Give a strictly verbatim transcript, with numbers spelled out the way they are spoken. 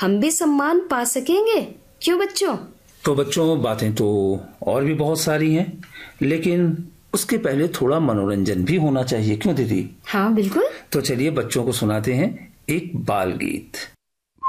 हम भी सम्मान पा सकेंगे। क्यों बच्चों? तो बच्चों, बातें तो और भी बहुत सारी हैं, लेकिन उसके पहले थोड़ा मनोरंजन भी होना चाहिए। क्यों दीदी? हाँ बिल्कुल। तो चलिए बच्चों को सुनाते हैं एक बाल गीत।